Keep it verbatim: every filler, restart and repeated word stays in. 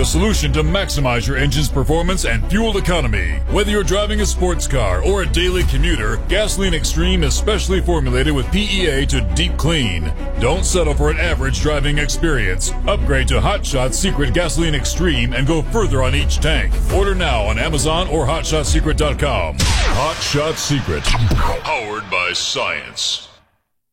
the solution to maximize your engine's performance and fuel economy. Whether you're driving a sports car or a daily commuter, Gasoline Extreme is specially formulated with P E A to deep clean. Don't settle for an average driving experience. Upgrade to Hot Shot Secret Gasoline Extreme and go further on each tank. Order now on Amazon or hot shot secret dot com. Hot Shot Secret, powered by science.